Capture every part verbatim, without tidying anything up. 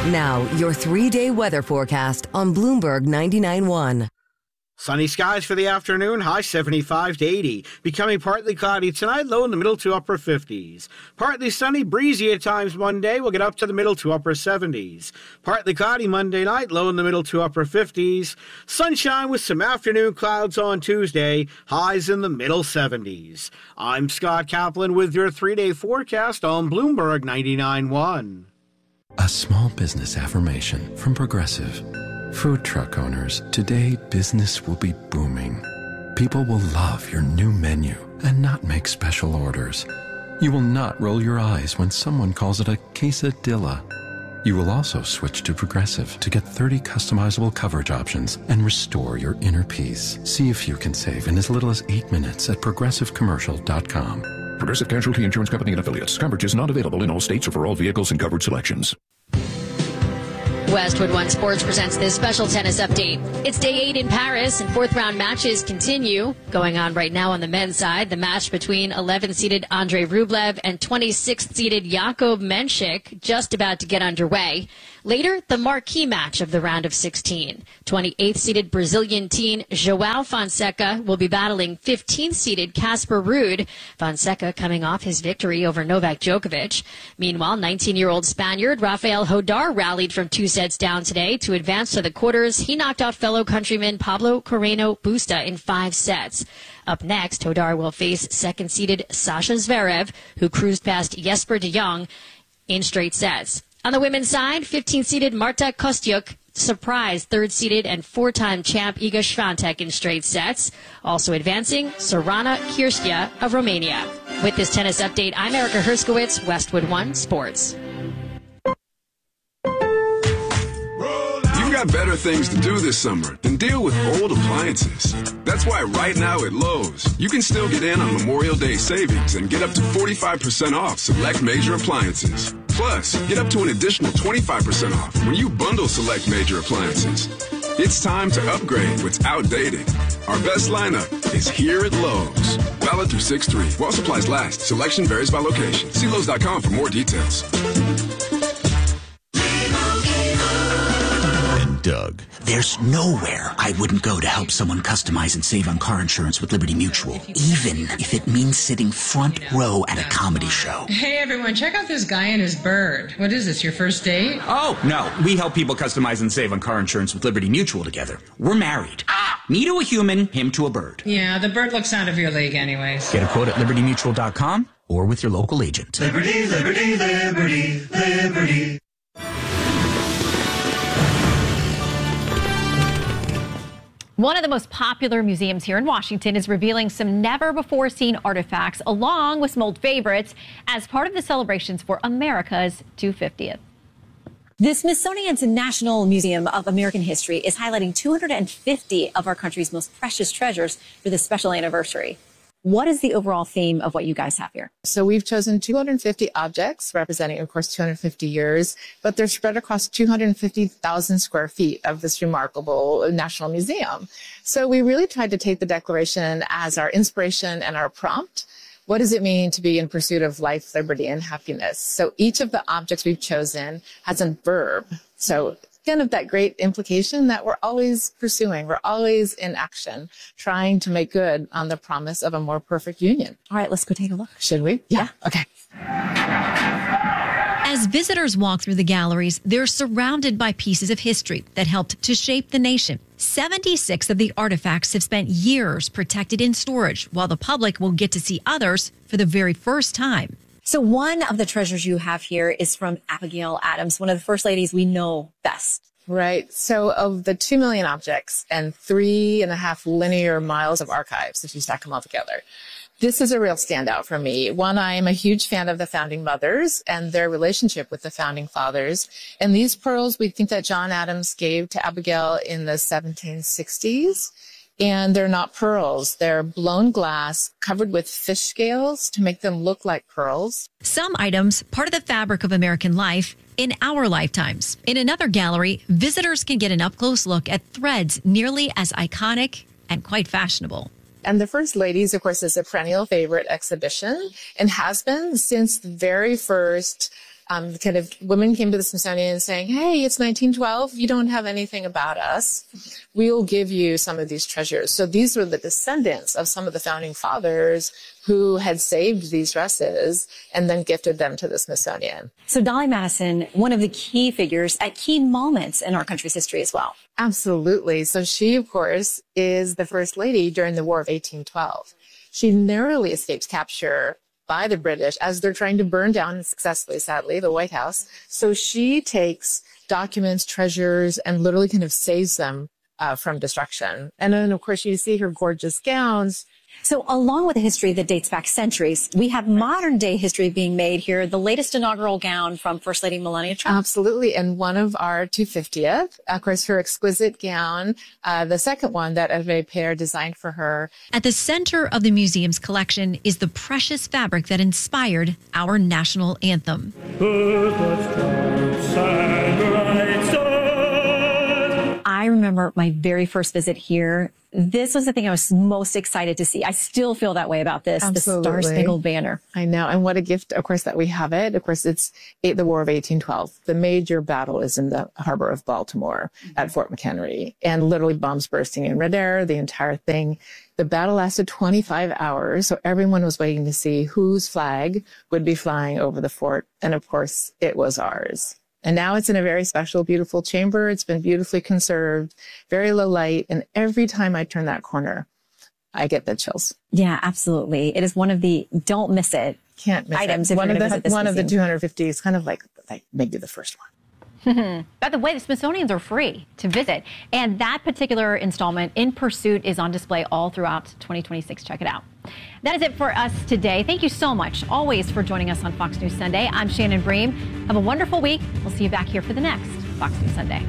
Now, your three-day weather forecast on Bloomberg ninety-nine point one. Sunny skies for the afternoon, high seventy-five to eighty. Becoming partly cloudy tonight, low in the middle to upper fifties. Partly sunny, breezy at times Monday, we'll get up to the middle to upper seventies. Partly cloudy Monday night, low in the middle to upper fifties. Sunshine with some afternoon clouds on Tuesday, highs in the middle seventies. I'm Scott Kaplan with your three-day forecast on Bloomberg ninety-nine point one. A small business affirmation from Progressive. Food truck owners, today business will be booming. People will love your new menu and not make special orders. You will not roll your eyes when someone calls it a quesadilla. You will also switch to Progressive to get thirty customizable coverage options and restore your inner peace. See if you can save in as little as eight minutes at progressive commercial dot com. Progressive Casualty Insurance Company and Affiliates. Coverage is not available in all states or for all vehicles and coverage selections. Westwood One Sports presents this special tennis update. It's day eight in Paris, and fourth round matches continue. Going on right now on the men's side, the match between eleventh-seeded Andrei Rublev and twenty-sixth-seeded Jakub Menchik just about to get underway. Later, the marquee match of the round of sixteen. twenty-eighth-seeded Brazilian teen João Fonseca will be battling fifteenth-seeded Casper Ruud. Fonseca coming off his victory over Novak Djokovic. Meanwhile, nineteen-year-old Spaniard Rafael Hodar rallied from two sets down today to advance to the quarters. He knocked out fellow countryman Pablo Carreno Busta in five sets. Up next, Hodar will face second-seeded Sasha Zverev, who cruised past Jesper de Jong in straight sets. On the women's side, fifteenth-seeded Marta Kostyuk surprised third-seeded and four-time champ Iga Swiatek in straight sets. Also advancing, Sorana Kirstia of Romania. With this tennis update, I'm Erica Herskowitz, Westwood One Sports. You've got better things to do this summer than deal with old appliances. That's why right now at Lowe's, you can still get in on Memorial Day savings and get up to forty-five percent off select major appliances. Plus, get up to an additional twenty-five percent off when you bundle select major appliances. It's time to upgrade what's outdated. Our best lineup is here at Lowe's. Valid through six three. While supplies last, selection varies by location. See Lowe's dot com for more details. Doug. There's nowhere I wouldn't go to help someone customize and save on car insurance with Liberty Mutual, even if it means sitting front row at a comedy show. Hey everyone, check out this guy and his bird. What is this, your first date? Oh, no. We help people customize and save on car insurance with Liberty Mutual together. We're married. Ah! Me to a human, him to a bird. Yeah, the bird looks out of your league anyways. Get a quote at liberty mutual dot com or with your local agent. Liberty, liberty, liberty, liberty. One of the most popular museums here in Washington is revealing some never-before-seen artifacts, along with some old favorites, as part of the celebrations for America's two hundred fiftieth. The Smithsonian's National Museum of American History is highlighting two hundred fifty of our country's most precious treasures for this special anniversary. What is the overall theme of what you guys have here? So we've chosen two hundred fifty objects representing, of course, two hundred fifty years, but they're spread across two hundred fifty thousand square feet of this remarkable National Museum. So we really tried to take the Declaration as our inspiration and our prompt. What does it mean to be in pursuit of life, liberty, and happiness? So each of the objects we've chosen has a verb. So kind of that great implication that we're always pursuing. We're always in action, trying to make good on the promise of a more perfect union. All right, let's go take a look. Should we? Yeah. yeah. Okay. As visitors walk through the galleries, they're surrounded by pieces of history that helped to shape the nation. seventy-six of the artifacts have spent years protected in storage, while the public will get to see others for the very first time. So one of the treasures you have here is from Abigail Adams, one of the first ladies we know best. Right. So of the two million objects and three and a half linear miles of archives, if you stack them all together, this is a real standout for me. One, I am a huge fan of the founding mothers and their relationship with the founding fathers. And these pearls, we think that John Adams gave to Abigail in the seventeen sixties. And they're not pearls. They're blown glass covered with fish scales to make them look like pearls. Some items, part of the fabric of American life in our lifetimes. In another gallery, visitors can get an up-close look at threads nearly as iconic and quite fashionable. And the First Ladies, of course, is a perennial favorite exhibition and has been since the very first Um, kind of women came to the Smithsonian saying, hey, it's nineteen twelve. You don't have anything about us. We'll give you some of these treasures. So these were the descendants of some of the founding fathers who had saved these dresses and then gifted them to the Smithsonian. So Dolly Madison, one of the key figures at key moments in our country's history as well. Absolutely. So she, of course, is the first lady during the War of eighteen twelve. She narrowly escapes capture by the British as they're trying to burn down successfully, sadly, the White House. So she takes documents, treasures, and literally kind of saves them uh, from destruction. And then, of course, you see her gorgeous gowns. So along with a history that dates back centuries, we have modern day history being made here. The latest inaugural gown from First Lady Melania Trump. Absolutely. And one of our two hundred fiftieth, of course, her exquisite gown, uh, the second one that Hervé Père designed for her. At the center of the museum's collection is the precious fabric that inspired our national anthem. I remember my very first visit here. This was the thing I was most excited to see. I still feel that way about this, Absolutely. the Star-Spangled Banner. I know. And what a gift, of course, that we have it. Of course, it's eight, the War of eighteen twelve. The major battle is in the harbor of Baltimore mm-hmm. at Fort McHenry, and literally bombs bursting in midair, the entire thing. The battle lasted twenty-five hours, so everyone was waiting to see whose flag would be flying over the fort. And of course, it was ours. And now it's in a very special, beautiful chamber. It's been beautifully conserved, very low light. And every time I turn that corner, I get the chills. Yeah, absolutely. It is one of the don't miss it Can't miss items. It. If One, you're of the, visit this one of the museum. two hundred fifty is kind of like, like maybe the first one. By the way, the Smithsonian's are free to visit. And that particular installment, In Pursuit, is on display all throughout twenty twenty-six. Check it out. That is it for us today. Thank you so much, always, for joining us on Fox News Sunday. I'm Shannon Bream. Have a wonderful week. We'll see you back here for the next Fox News Sunday.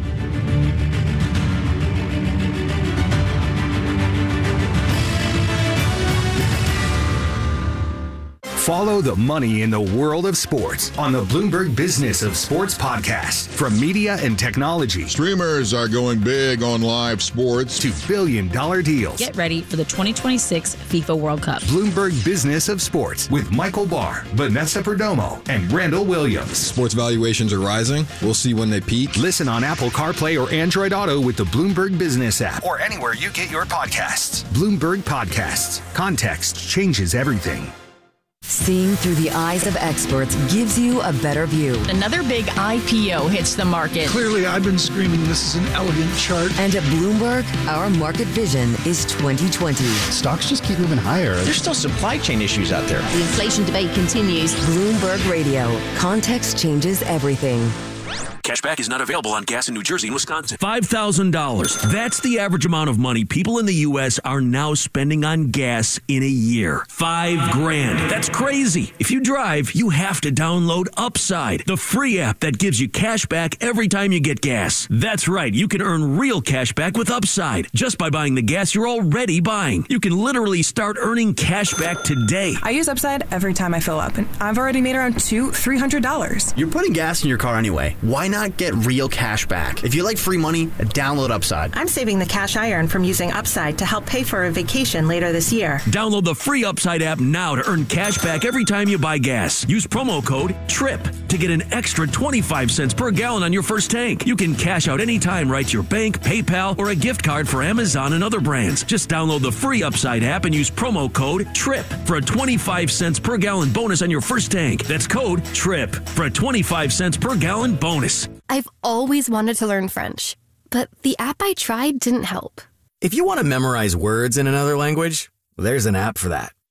Follow the money in the world of sports on the Bloomberg Business of Sports podcast. From media and technology. Streamers are going big on live sports. To billion dollar deals. Get ready for the twenty twenty-six FIFA World Cup. Bloomberg Business of Sports with Michael Barr, Vanessa Perdomo, and Randall Williams. Sports valuations are rising. We'll see when they peak. Listen on Apple CarPlay or Android Auto with the Bloomberg Business app or anywhere you get your podcasts. Bloomberg Podcasts. Context changes everything. Seeing through the eyes of experts gives you a better view. Another big I P O hits the market. Clearly, I've been screaming this is an elegant chart. And at Bloomberg, our market vision is twenty twenty. Stocks just keep moving higher. There's still supply chain issues out there. The inflation debate continues. Bloomberg Radio. Context changes everything. Cashback is not available on gas in New Jersey and Wisconsin. five thousand dollars. That's the average amount of money people in the U S are now spending on gas in a year. Five grand. That's crazy. If you drive, you have to download Upside, the free app that gives you cash back every time you get gas. That's right. You can earn real cash back with Upside just by buying the gas you're already buying. You can literally start earning cash back today. I use Upside every time I fill up, and I've already made around two, three hundred dollars. You're putting gas in your car anyway. Why not get real cash back? If you like free money, download Upside. I'm saving the cash I earn from using Upside to help pay for a vacation later this year. Download the free Upside app now to earn cash back every time you buy gas. Use promo code TRIP to get an extra twenty-five cents per gallon on your first tank. You can cash out anytime right to your bank, PayPal, or a gift card for Amazon and other brands. Just download the free Upside app and use promo code TRIP for a twenty-five cents per gallon bonus on your first tank. That's code TRIP for a twenty-five cents per gallon bonus. I've always wanted to learn French, but the app I tried didn't help. If you want to memorize words in another language, there's an app for that.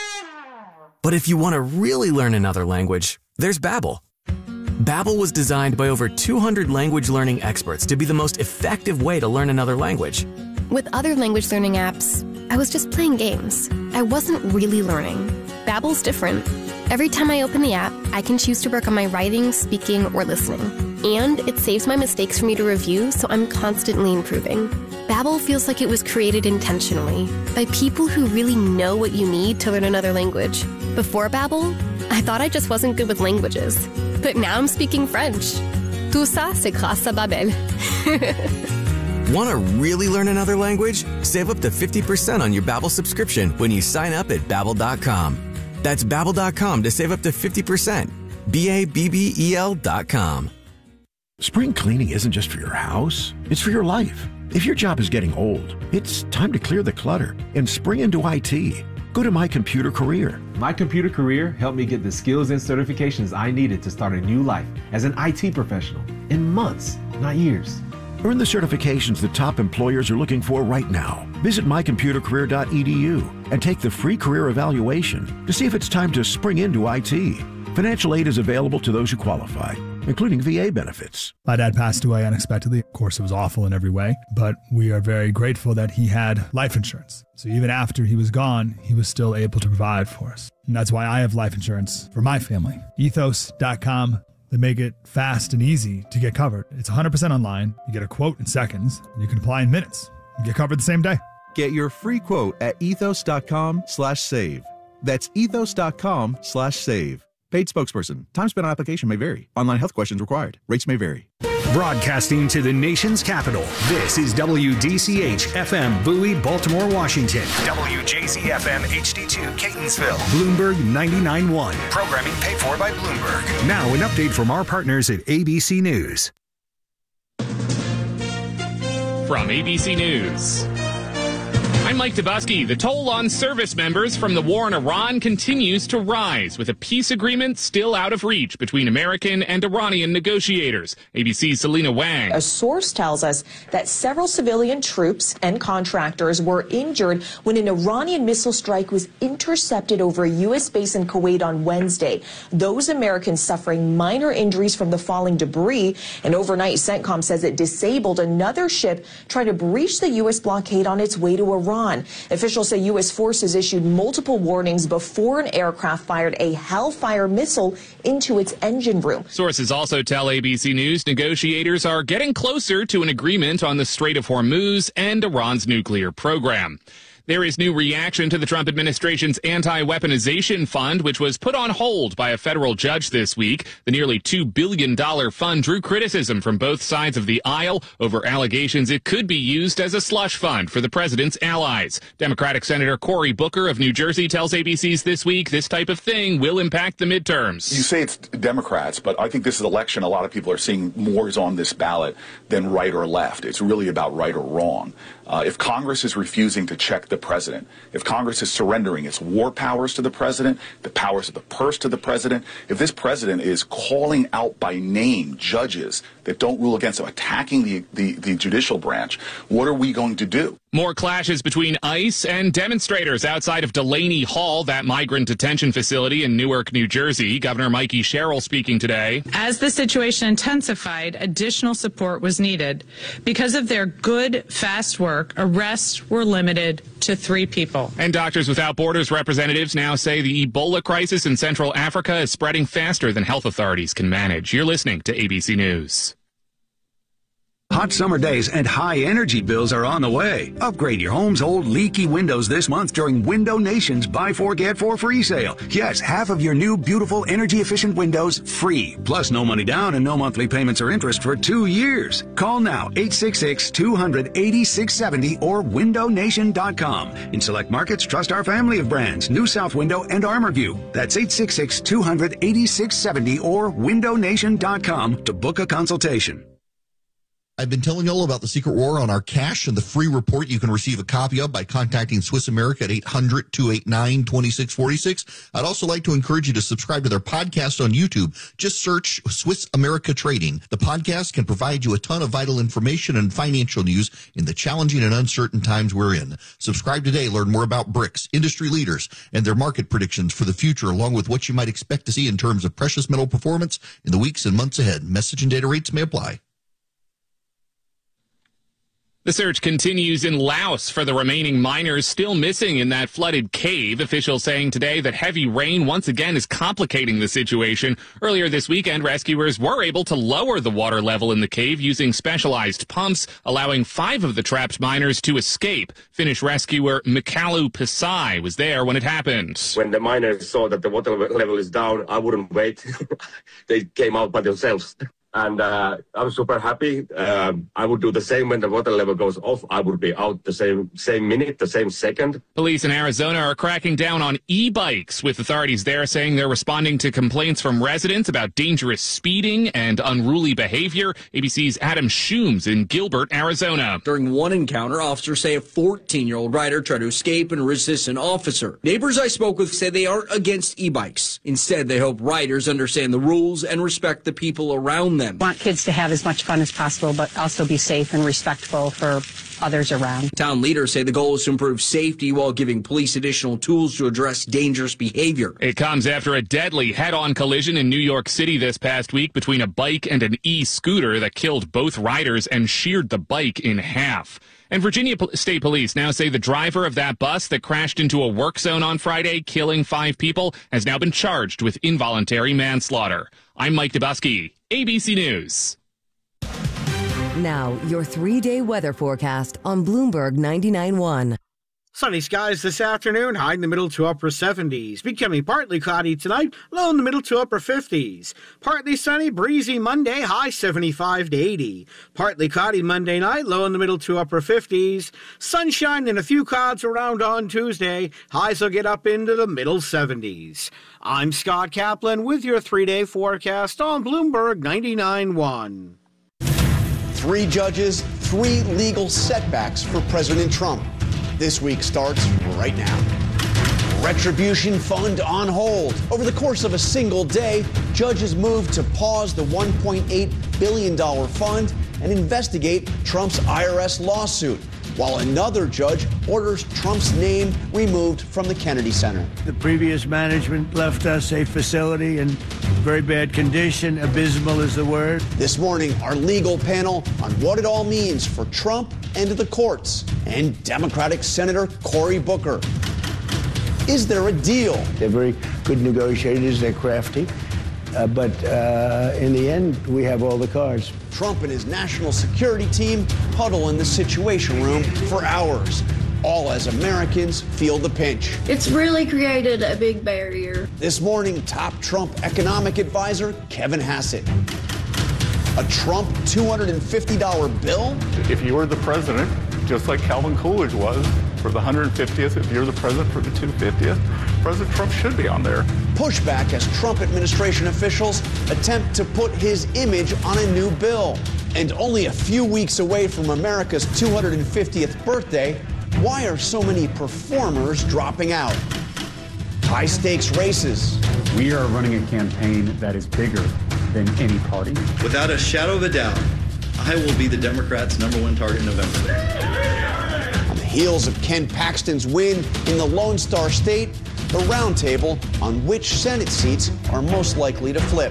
But if you want to really learn another language, there's Babbel. Babbel was designed by over two hundred language learning experts to be the most effective way to learn another language. With other language learning apps, I was just playing games. I wasn't really learning. Babbel's different. Every time I open the app, I can choose to work on my writing, speaking, or listening. And it saves my mistakes for me to review, so I'm constantly improving. Babbel feels like it was created intentionally by people who really know what you need to learn another language. Before Babbel, I thought I just wasn't good with languages. But now I'm speaking French. Tout ça, c'est grâce à Babbel. Want to really learn another language? Save up to fifty percent on your Babbel subscription when you sign up at Babbel dot com. That's Babbel dot com to save up to fifty percent. B A B B E L dot com. Spring cleaning isn't just for your house, it's for your life. If your job is getting old, it's time to clear the clutter and spring into I T. Go to My Computer Career. My Computer Career helped me get the skills and certifications I needed to start a new life as an I T professional in months, not years. Earn the certifications the top employers are looking for right now. Visit my computer career dot e d u and take the free career evaluation to see if it's time to spring into I T. Financial aid is available to those who qualify, including V A benefits. My dad passed away unexpectedly. Of course, it was awful in every way, but we are very grateful that he had life insurance. So even after he was gone, he was still able to provide for us. And that's why I have life insurance for my family. ethos dot com. They make it fast and easy to get covered. It's one hundred percent online. You get a quote in seconds, and you can apply in minutes. You get covered the same day. Get your free quote at ethos dot com slash save. That's ethos dot com slash save. Paid spokesperson. Time spent on application may vary. Online health questions required. Rates may vary. Broadcasting to the nation's capital, this is W D C H F M Bowie, Baltimore, Washington. W J Z F M H D two, Catonsville. Bloomberg ninety-nine point one. Programming paid for by Bloomberg. Now an update from our partners at A B C News. From A B C News, I'm Mike Dabusky. The toll on service members from the war in Iran continues to rise, with a peace agreement still out of reach between American and Iranian negotiators. A B C's Selena Wang. A source tells us that several civilian troops and contractors were injured when an Iranian missile strike was intercepted over a U S base in Kuwait on Wednesday. Those Americans suffering minor injuries from the falling debris. And overnight, CENTCOM says it disabled another ship trying to breach the U S blockade on its way to Iran. Officials say U S forces issued multiple warnings before an aircraft fired a Hellfire missile into its engine room. Sources also tell A B C News negotiators are getting closer to an agreement on the Strait of Hormuz and Iran's nuclear program. There is new reaction to the Trump administration's anti-weaponization fund, which was put on hold by a federal judge this week. The nearly two billion dollars fund drew criticism from both sides of the aisle over allegations it could be used as a slush fund for the president's allies. Democratic Senator Cory Booker of New Jersey tells A B C's This Week this type of thing will impact the midterms. You say it's Democrats, but I think this election, a lot of people are seeing more is on this ballot than right or left. It's really about right or wrong. Uh, if Congress is refusing to check the president, if Congress is surrendering its war powers to the president, the powers of the purse to the president, if this president is calling out by name judges that don't rule against him, attacking the, the, the judicial branch, what are we going to do? More clashes between ICE and demonstrators outside of Delaney Hall, that migrant detention facility in Newark, New Jersey. Governor Mikey Sherrill speaking today. As the situation intensified, additional support was needed. Because of their good, fast work, arrests were limited to three people. And Doctors Without Borders representatives now say the Ebola crisis in Central Africa is spreading faster than health authorities can manage. You're listening to A B C News. Hot summer days and high energy bills are on the way. Upgrade your home's old leaky windows this month during Window Nation's Buy Four Get Four free sale. Yes, half of your new beautiful energy efficient windows free. Plus no money down and no monthly payments or interest for two years. Call now eight six six, two hundred, eighty-six seventy or window nation dot com. In select markets, trust our family of brands, New South Window and ArmorView. That's eight six six, two hundred, eighty-six seventy or window nation dot com to book a consultation. I've been telling you all about the secret war on our cash and the free report you can receive a copy of by contacting Swiss America at eight hundred, two eight nine, two six four six. I'd also like to encourage you to subscribe to their podcast on YouTube. Just search Swiss America Trading. The podcast can provide you a ton of vital information and financial news in the challenging and uncertain times we're in. Subscribe today. Learn more about BRICS, industry leaders, and their market predictions for the future, along with what you might expect to see in terms of precious metal performance in the weeks and months ahead. Message and data rates may apply. The search continues in Laos for the remaining miners still missing in that flooded cave. Officials saying today that heavy rain once again is complicating the situation. Earlier this weekend, rescuers were able to lower the water level in the cave using specialized pumps, allowing five of the trapped miners to escape. Finnish rescuer Mikalu Pasai was there when it happened. When the miners saw that the water level is down, I wouldn't wait. They came out by themselves. And uh, I'm super happy. Um, I would do the same when the water level goes off. I would be out the same same minute, the same second. Police in Arizona are cracking down on e-bikes, with authorities there saying they're responding to complaints from residents about dangerous speeding and unruly behavior. A B C's Adam Schoombs in Gilbert, Arizona. During one encounter, officers say a fourteen-year-old rider tried to escape and resist an officer. Neighbors I spoke with say they aren't against e-bikes. Instead, they hope riders understand the rules and respect the people around them. Want kids to have as much fun as possible, but also be safe and respectful for others around. Town leaders say the goal is to improve safety while giving police additional tools to address dangerous behavior. It comes after a deadly head-on collision in New York City this past week between a bike and an e-scooter that killed both riders and sheared the bike in half. And Virginia State Police now say the driver of that bus that crashed into a work zone on Friday, killing five people, has now been charged with involuntary manslaughter. I'm Mike Dubusky, A B C News. Now, your three-day weather forecast on Bloomberg ninety-nine point one. Sunny skies this afternoon, high in the middle to upper seventies. Becoming partly cloudy tonight, low in the middle to upper fifties. Partly sunny, breezy Monday, high seventy-five to eighty. Partly cloudy Monday night, low in the middle to upper fifties. Sunshine and a few clouds around on Tuesday. Highs will get up into the middle seventies. I'm Scott Kaplan with your three-day forecast on Bloomberg ninety-nine point one. Three judges, three legal setbacks for President Trump. This week starts right now. Retribution fund on hold. Over the course of a single day, judges moved to pause the one point eight billion dollars fund and investigate Trump's I R S lawsuit, while another judge orders Trump's name removed from the Kennedy Center. The previous management left us a facility in very bad condition. Abysmal is the word. This morning, our legal panel on what it all means for Trump and the courts, and Democratic Senator Cory Booker. Is there a deal? They're very good negotiators. They're crafty. Uh, but uh, in the end, we have all the cards. Trump and his national security team huddle in the Situation Room for hours, all as Americans feel the pinch. It's really created a big barrier. This morning, top Trump economic advisor Kevin Hassett. A Trump two hundred fifty dollar bill? If you were the president, just like Calvin Coolidge was for the one hundred fiftieth, if you're the president for the two hundred fiftieth, President Trump should be on there. Pushback as Trump administration officials attempt to put his image on a new bill. And only a few weeks away from America's two hundred fiftieth birthday, why are so many performers dropping out? High-stakes races. We are running a campaign that is bigger than any party. Without a shadow of a doubt, I will be the Democrats' number one target in November. On the heels of Ken Paxton's win in the Lone Star State, the roundtable on which Senate seats are most likely to flip.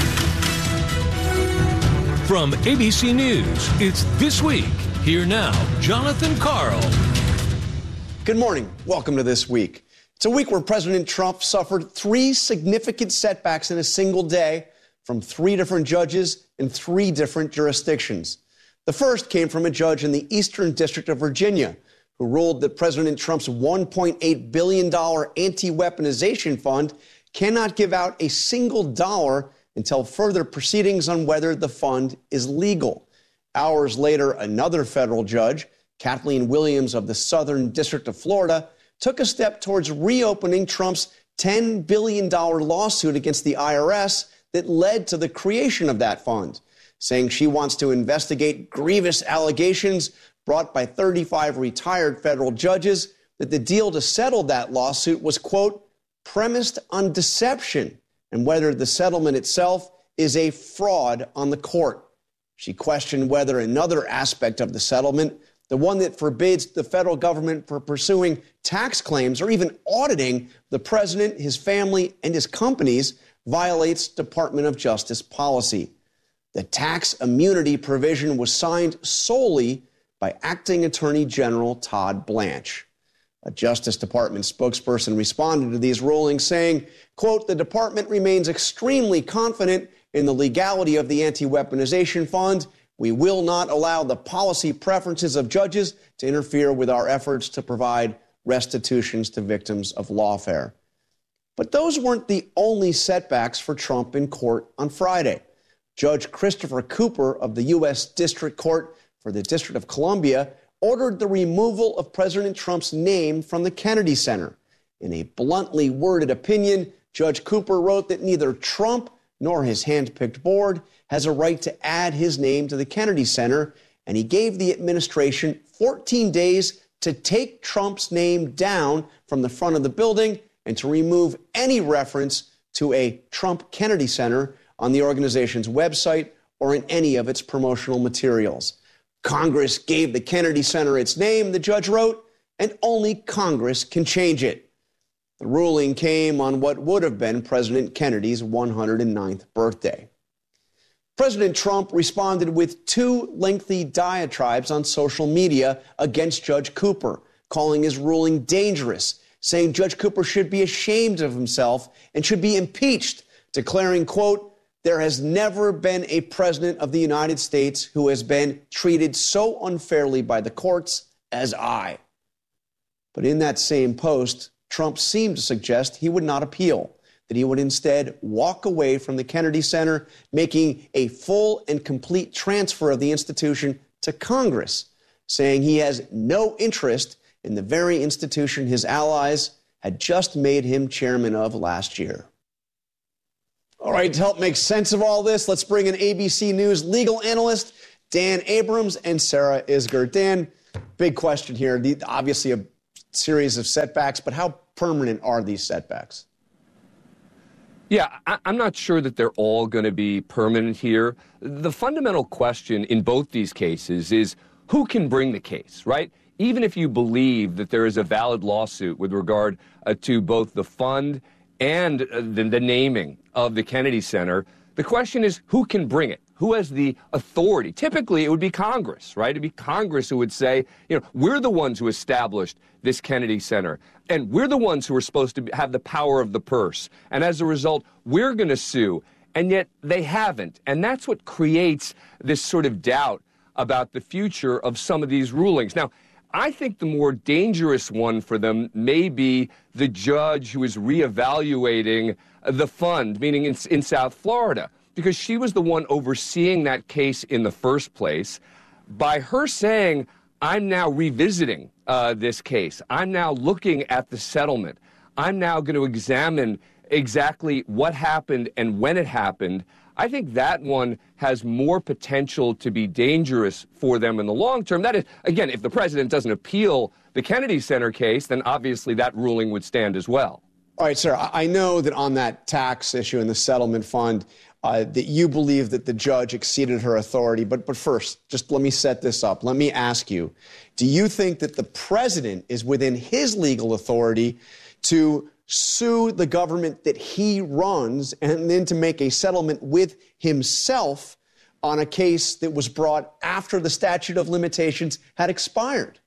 From A B C News, it's This Week. Here now, Jonathan Karl. Good morning. Welcome to This Week. It's a week where President Trump suffered three significant setbacks in a single day from three different judges in three different jurisdictions. The first came from a judge in the Eastern District of Virginia who ruled that President Trump's one point eight billion dollars anti-weaponization fund cannot give out a single dollar until further proceedings on whether the fund is legal. Hours later, another federal judge, Kathleen Williams of the Southern District of Florida, took a step towards reopening Trump's ten billion dollars lawsuit against the I R S that led to the creation of that fund, saying she wants to investigate grievous allegations brought by thirty-five retired federal judges that the deal to settle that lawsuit was, quote, premised on deception, and whether the settlement itself is a fraud on the court. She questioned whether another aspect of the settlement, the one that forbids the federal government from pursuing tax claims or even auditing the president, his family, and his companies, violates Department of Justice policy. The tax immunity provision was signed solely by Acting Attorney General Todd Blanche. A Justice Department spokesperson responded to these rulings saying, quote, the department remains extremely confident in the legality of the anti-weaponization fund. We will not allow the policy preferences of judges to interfere with our efforts to provide restitutions to victims of lawfare. But those weren't the only setbacks for Trump in court on Friday. Judge Christopher Cooper of the U S District Court for the District of Columbia ordered the removal of President Trump's name from the Kennedy Center. In a bluntly worded opinion, Judge Cooper wrote that neither Trump nor his hand-picked board has a right to add his name to the Kennedy Center, and he gave the administration fourteen days to take Trump's name down from the front of the building and to remove any reference to a Trump Kennedy Center on the organization's website or in any of its promotional materials. Congress gave the Kennedy Center its name, the judge wrote, and only Congress can change it. The ruling came on what would have been President Kennedy's one hundred ninth birthday. President Trump responded with two lengthy diatribes on social media against Judge Cooper, calling his ruling dangerous, saying Judge Cooper should be ashamed of himself and should be impeached, declaring, quote, "There has never been a president of the United States who has been treated so unfairly by the courts as I." But in that same post, Trump seemed to suggest he would not appeal, that he would instead walk away from the Kennedy Center, making a full and complete transfer of the institution to Congress, saying he has no interest in the very institution his allies had just made him chairman of last year. All right, to help make sense of all this, let's bring in A B C News legal analyst Dan Abrams and Sarah Isgur. Dan, big question here. The, obviously a series of setbacks, but how permanent are these setbacks? Yeah, I, I'm not sure that they're all going to be permanent here. The fundamental question in both these cases is who can bring the case, right? Even if you believe that there is a valid lawsuit with regard uh, to both the fund and uh, the, the naming of the Kennedy Center, the question is who can bring it? Who has the authority? Typically, it would be Congress, right? It'd be Congress who would say, you know, we're the ones who established this Kennedy Center, and we're the ones who are supposed to have the power of the purse. And as a result, we're going to sue. And yet they haven't. And that's what creates this sort of doubt about the future of some of these rulings. Now, I think the more dangerous one for them may be the judge who is reevaluating the fund, meaning in, in South Florida, because she was the one overseeing that case in the first place. By her saying, I'm now revisiting uh, this case, I'm now looking at the settlement, I'm now going to examine exactly what happened and when it happened, I think that one has more potential to be dangerous for them in the long term. That is, again, if the president doesn't appeal the Kennedy Center case, then obviously that ruling would stand as well. All right, sir, I know that on that tax issue in the settlement fund, uh, that you believe that the judge exceeded her authority. But, but first, just let me set this up. Let me ask you, do you think that the president is within his legal authority to sue the government that he runs and then to make a settlement with himself on a case that was brought after the statute of limitations had expired?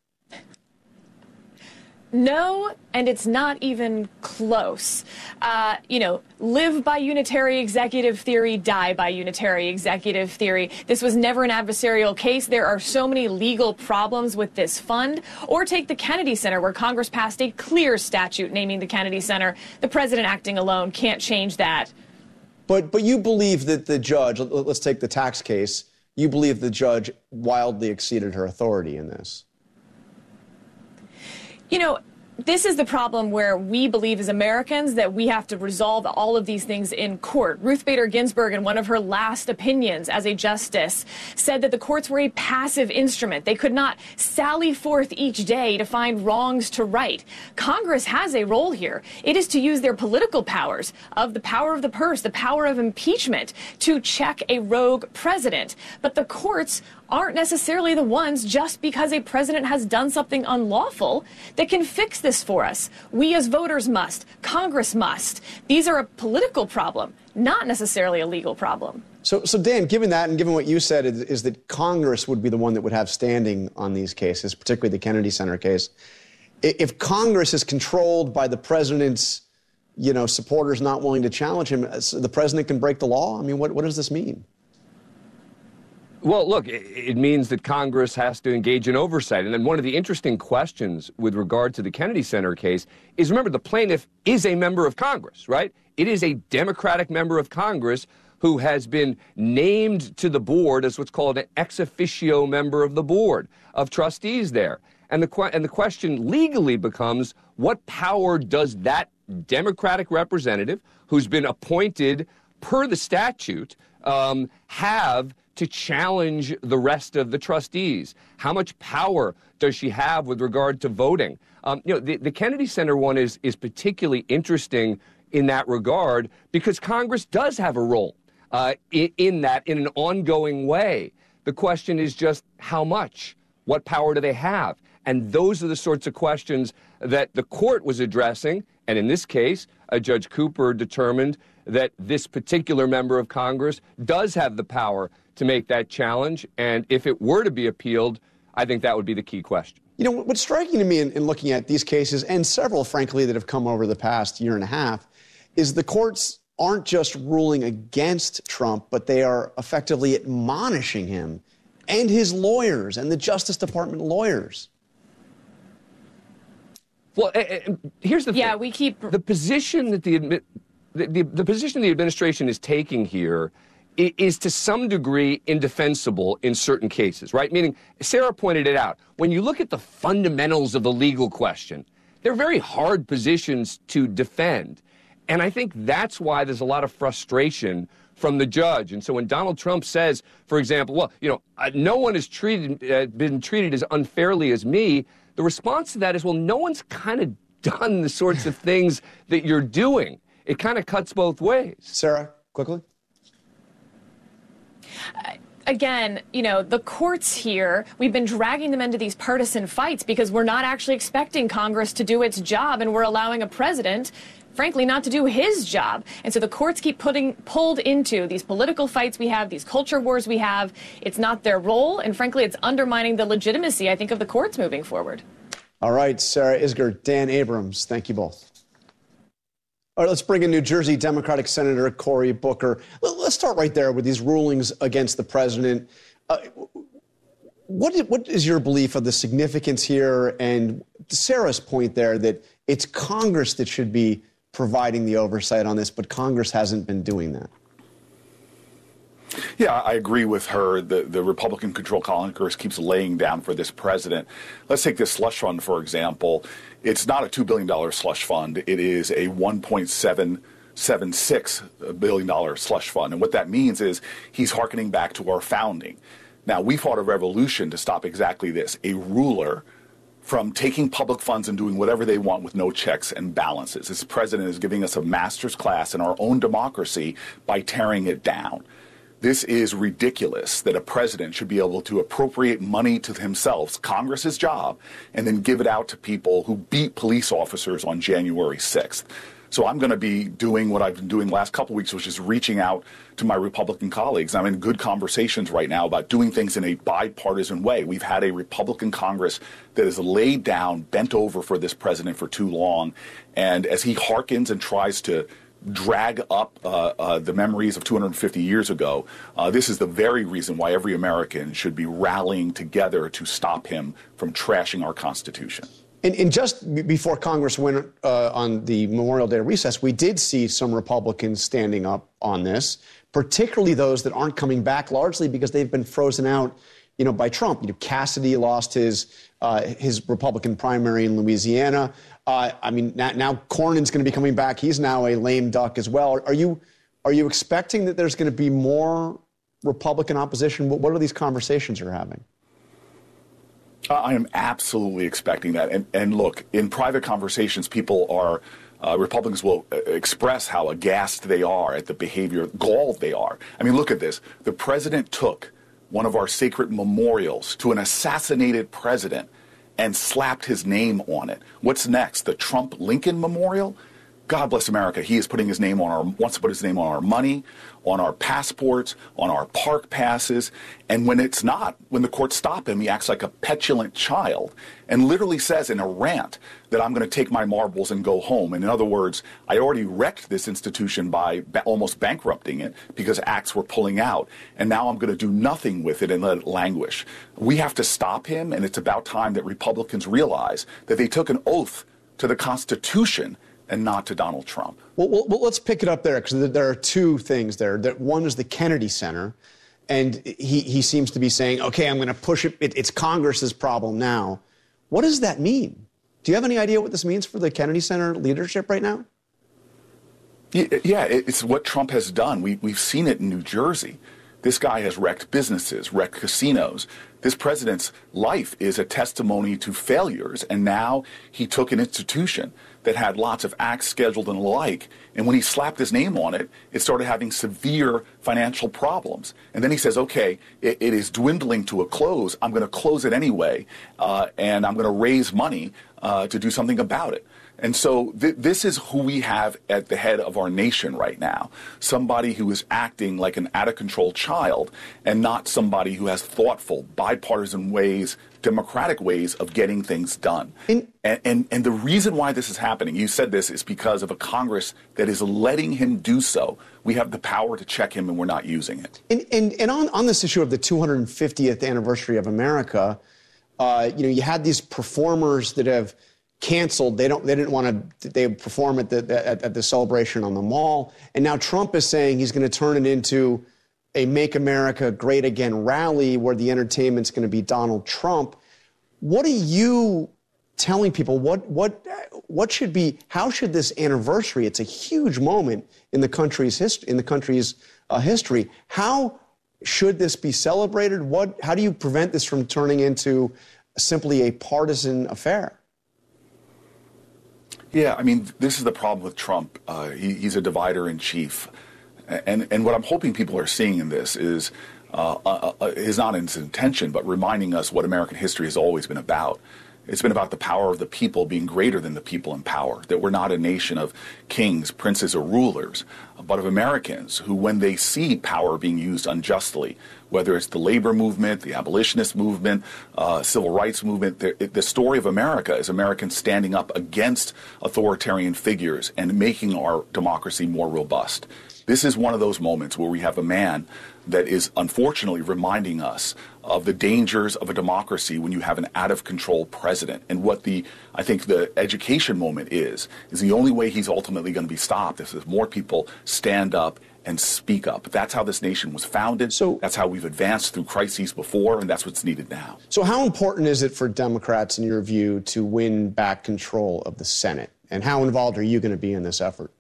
No, and it's not even close. Uh, you know, live by unitary executive theory, die by unitary executive theory. This was never an adversarial case. There are so many legal problems with this fund. Or take the Kennedy Center, where Congress passed a clear statute naming the Kennedy Center. The president acting alone can't change that. But, but you believe that the judge, let's take the tax case, you believe the judge wildly exceeded her authority in this? You know, this is the problem where we believe as Americans that we have to resolve all of these things in court. Ruth Bader Ginsburg, in one of her last opinions as a justice, said that the courts were a passive instrument. They could not sally forth each day to find wrongs to right. Congress has a role here. It is to use their political powers of the power of the purse, the power of impeachment, to check a rogue president. But the courts aren't necessarily the ones, just because a president has done something unlawful, that can fix this for us. We as voters must. Congress must. These are a political problem, not necessarily a legal problem. So, so Dan, given that and given what you said is, is that Congress would be the one that would have standing on these cases, particularly the Kennedy Center case. If Congress is controlled by the president's, you know, supporters not willing to challenge him, the president can break the law? I mean, what, what does this mean? Well, look, it means that Congress has to engage in oversight. And then one of the interesting questions with regard to the Kennedy Center case is, remember, the plaintiff is a member of Congress, right? It is a Democratic member of Congress who has been named to the board as what's called an ex officio member of the board of trustees there. And the, que- and the question legally becomes, what power does that Democratic representative who's been appointed per the statute um, have to challenge the rest of the trustees? How much power does she have with regard to voting? Um, you know, the, the Kennedy Center one is, is particularly interesting in that regard because Congress does have a role uh, in, in that in an ongoing way. The question is just how much? What power do they have? And those are the sorts of questions that the court was addressing. And in this case, uh, Judge Cooper determined that this particular member of Congress does have the power to make that challenge. And if it were to be appealed, I think that would be the key question. You know, what's striking to me in, in looking at these cases, and several, frankly, that have come over the past year and a half, is the courts aren't just ruling against Trump, but they are effectively admonishing him and his lawyers and the Justice Department lawyers. Well, uh, here's the thing. Yeah, we keep the position that the, admi- the, the the position the administration is taking here is, is to some degree indefensible in certain cases, right? Meaning, Sarah pointed it out. When you look at the fundamentals of the legal question, they're very hard positions to defend, and I think that's why there's a lot of frustration from the judge. And so when Donald Trump says, for example, well, you know, uh, no one has treated uh, been treated as unfairly as me. The response to that is, well, no one's kind of done the sorts of things that you're doing. It kind of cuts both ways. Sarah, quickly. Uh, again, you know, the courts here, we've been dragging them into these partisan fights because we're not actually expecting Congress to do its job, and we're allowing a president, frankly, not to do his job. And so the courts keep putting pulled into these political fights we have, these culture wars we have. It's not their role, and frankly, it's undermining the legitimacy, I think, of the courts moving forward. All right, Sarah Isgur, Dan Abrams, thank you both. All right, let's bring in New Jersey Democratic Senator Cory Booker. Let's start right there with these rulings against the president. Uh, what, is, what is your belief of the significance here, and Sarah's point there that it's Congress that should be providing the oversight on this, but Congress hasn't been doing that? Yeah, I agree with her. The, the Republican-controlled Congress keeps laying down for this president. Let's take this slush fund, for example. It's not a two billion dollars slush fund. It is a one point seven seven six billion dollars slush fund. And what that means is he's hearkening back to our founding. Now, we fought a revolution to stop exactly this, a ruler from taking public funds and doing whatever they want with no checks and balances. This president is giving us a master's class in our own democracy by tearing it down. This is ridiculous that a president should be able to appropriate money to himself, Congress's job, and then give it out to people who beat police officers on January sixth. So I'm going to be doing what I've been doing the last couple of weeks, which is reaching out to my Republican colleagues. I'm in good conversations right now about doing things in a bipartisan way. We've had a Republican Congress that has laid down, bent over for this president for too long. And as he hearkens and tries to drag up uh, uh, the memories of two hundred fifty years ago, uh, this is the very reason why every American should be rallying together to stop him from trashing our Constitution. And, and just b- before Congress went uh, on the Memorial Day recess, we did see some Republicans standing up on this, particularly those that aren't coming back, largely because they've been frozen out, you know, by Trump. You know, Cassidy lost his uh, his Republican primary in Louisiana. Uh, I mean, now, now Cornyn's going to be coming back. He's now a lame duck as well. Are you are you expecting that there's going to be more Republican opposition? What, what are these conversations you're having? I am absolutely expecting that. And, and look, in private conversations, people are, uh, Republicans will express how aghast they are at the behavior, galled they are. I mean, look at this. The president took one of our sacred memorials to an assassinated president and slapped his name on it. What's next? The Trump-Lincoln Memorial? God bless America. He is putting his name on our, wants to put his name on our money, on our passports, on our park passes. And when it's not, when the courts stop him, he acts like a petulant child and literally says in a rant that I'm going to take my marbles and go home. And in other words, I already wrecked this institution by ba- almost bankrupting it because acts were pulling out. And now I'm going to do nothing with it and let it languish. We have to stop him. And it's about time that Republicans realize that they took an oath to the Constitution and not to Donald Trump. Well, well, well let's pick it up there, because there are two things there. One is the Kennedy Center, and he, he seems to be saying, okay, I'm going to push it. it. It's Congress's problem now. What does that mean? Do you have any idea what this means for the Kennedy Center leadership right now? Yeah, it's what Trump has done. We, we've seen it in New Jersey. This guy has wrecked businesses, wrecked casinos. This president's life is a testimony to failures, and now he took an institution that had lots of acts scheduled and the like, and when he slapped his name on it, it started having severe financial problems. And then he says, okay, it, it is dwindling to a close. I'm going to close it anyway, uh, and I'm going to raise money uh, to do something about it. And so th- this is who we have at the head of our nation right now, somebody who is acting like an out-of-control child and not somebody who has thoughtful, bipartisan ways, democratic ways of getting things done. And, and, and the reason why this is happening, you said this, is because of a Congress that is letting him do so. We have the power to check him, and we're not using it. And, and, and on, on this issue of the two hundred fiftieth anniversary of America, uh, you know, you had these performers that have canceled. They don't. They didn't want to. They perform at the at, at the celebration on the mall. And now Trump is saying he's going to turn it into a "Make America Great Again" rally, where the entertainment's going to be Donald Trump. What are you telling people? What what what should be? How should this anniversary? It's a huge moment in the country's history. In the country's uh, history. How should this be celebrated? What? How do you prevent this from turning into simply a partisan affair? Yeah, I mean, this is the problem with Trump. Uh, he, he's a divider in chief. And, and what I'm hoping people are seeing in this is, uh, uh, uh, is not his intention, but reminding us what American history has always been about. It's been about the power of the people being greater than the people in power, that we're not a nation of kings, princes, or rulers, but of Americans who, when they see power being used unjustly, whether it's the labor movement, the abolitionist movement, uh, civil rights movement, the, the story of America is Americans standing up against authoritarian figures and making our democracy more robust. This is one of those moments where we have a man that is unfortunately reminding us of the dangers of a democracy when you have an out-of-control president. And what the, I think the education moment is, is the only way he's ultimately going to be stopped is if more people stand up and speak up. That's how this nation was founded. So that's how we've advanced through crises before, and that's what's needed now. So how important is it for Democrats, in your view, to win back control of the Senate? And how involved are you going to be in this effort?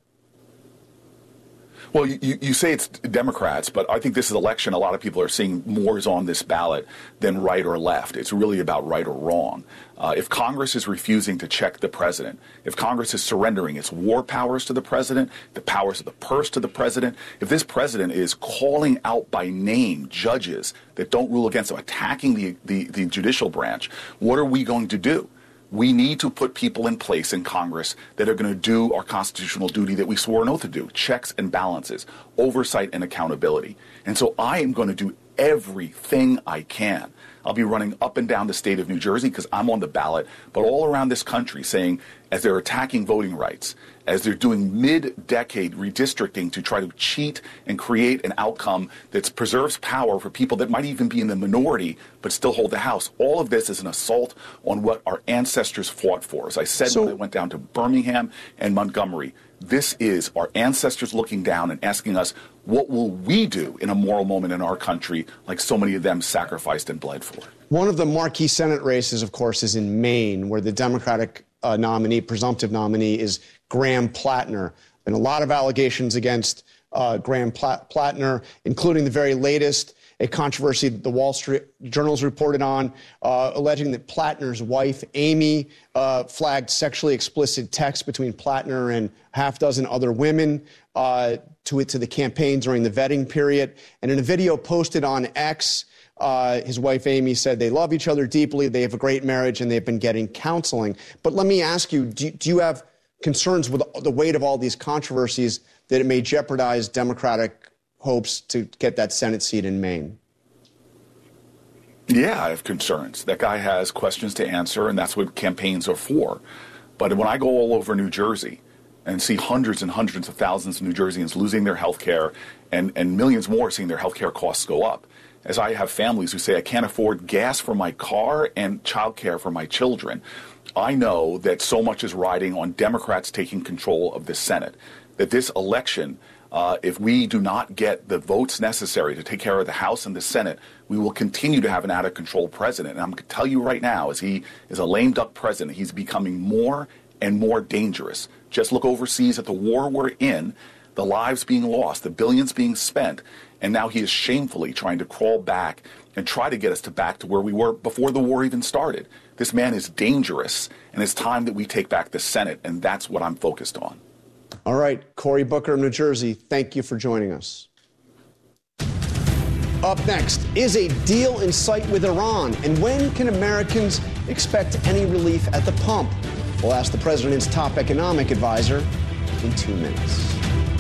Well, you, you say it's Democrats, but I think this election, a lot of people are seeing more is on this ballot than right or left. It's really about right or wrong. Uh, if Congress is refusing to check the president, if Congress is surrendering its war powers to the president, the powers of the purse to the president, if this president is calling out by name judges that don't rule against him, attacking the, the, the judicial branch, what are we going to do? We need to put people in place in Congress that are going to do our constitutional duty that we swore an oath to do, checks and balances, oversight and accountability. And so I am going to do everything I can. I'll be running up and down the state of New Jersey because I'm on the ballot, but all around this country saying, as they're attacking voting rights, as they're doing mid-decade redistricting to try to cheat and create an outcome that preserves power for people that might even be in the minority but still hold the House. All of this is an assault on what our ancestors fought for. As I said so, when I went down to Birmingham and Montgomery, this is our ancestors looking down and asking us, what will we do in a moral moment in our country like so many of them sacrificed and bled for? One of the marquee Senate races, of course, is in Maine, where the Democratic uh, nominee, presumptive nominee, is Graham Plattner. And a lot of allegations against uh, Graham Pla- Plattner, including the very latest, a controversy that the Wall Street Journal's reported on, uh, alleging that Plattner's wife, Amy, uh, flagged sexually explicit texts between Plattner and a half dozen other women uh, to it to the campaign during the vetting period. And in a video posted on X, uh, his wife, Amy, said they love each other deeply, they have a great marriage, and they've been getting counseling. But let me ask you, do, do you have concerns with the weight of all these controversies that it may jeopardize Democratic hopes to get that Senate seat in Maine? Yeah, I have concerns. That guy has questions to answer, and that's what campaigns are for. But when I go all over New Jersey and see hundreds and hundreds of thousands of New Jerseyans losing their health care and, and millions more seeing their health care costs go up, as I have families who say I can't afford gas for my car and child care for my children, I know that so much is riding on Democrats taking control of the Senate, that this election, uh, if we do not get the votes necessary to take care of the House and the Senate, we will continue to have an out-of-control president. And I'm going to tell you right now, as he is a lame duck president, he's becoming more and more dangerous. Just look overseas at the war we're in, the lives being lost, the billions being spent, and now he is shamefully trying to crawl back and try to get us to back to where we were before the war even started. This man is dangerous, and it's time that we take back the Senate, and that's what I'm focused on. All right, Cory Booker of New Jersey, thank you for joining us. Up next, is a deal in sight with Iran, and when can Americans expect any relief at the pump? We'll ask the president's top economic advisor in two minutes.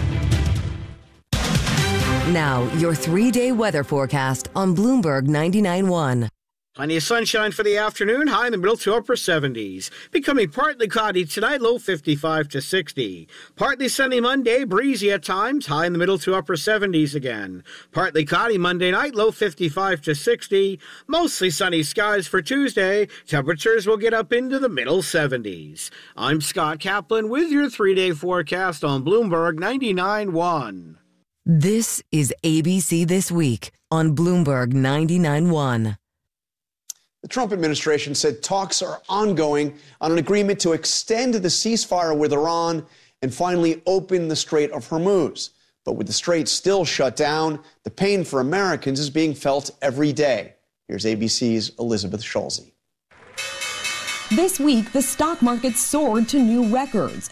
Now, your three-day weather forecast on Bloomberg ninety-nine point one. Plenty of sunshine for the afternoon, high in the middle to upper seventies. Becoming partly cloudy tonight, low fifty-five to sixty. Partly sunny Monday, breezy at times, high in the middle to upper seventies again. Partly cloudy Monday night, low fifty-five to sixty. Mostly sunny skies for Tuesday. Temperatures will get up into the middle seventies. I'm Scott Kaplan with your three-day forecast on Bloomberg ninety-nine point one. This is A B C This Week on Bloomberg ninety-nine point one. The Trump administration said talks are ongoing on an agreement to extend the ceasefire with Iran and finally open the Strait of Hormuz. But with the strait still shut down, the pain for Americans is being felt every day. Here's A B C's Elizabeth Schulze. This week, the stock market soared to new records.